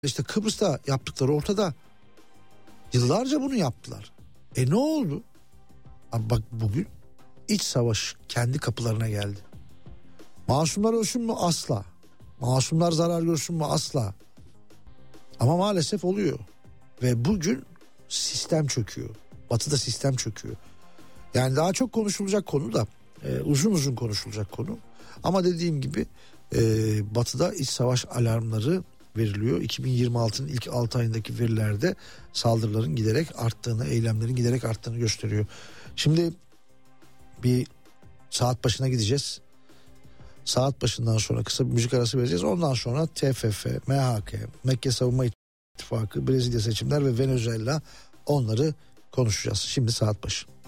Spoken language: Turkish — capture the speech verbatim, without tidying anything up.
İşte Kıbrıs'ta yaptıkları ortada. Yıllarca bunu yaptılar. E ne oldu? Abi bak bugün iç savaş kendi kapılarına geldi. Masumlar ölsün mü? Asla. Masumlar zarar görsün mü? Asla. Ama maalesef oluyor. Ve bugün sistem çöküyor. Batı'da sistem çöküyor. Yani daha çok konuşulacak konu da e, uzun uzun konuşulacak konu. Ama dediğim gibi e, Batı'da iç savaş alarmları veriliyor. iki bin yirmi altının ilk altı ayındaki verilerde saldırıların giderek arttığını, eylemlerin giderek arttığını gösteriyor. Şimdi bir saat başına gideceğiz. Saat başından sonra kısa bir müzik arası vereceğiz. Ondan sonra T F F, M H K, Mekke Savunma İttifakı, Brezilya seçimler ve Venezuela, onları konuşacağız. Şimdi saat başı.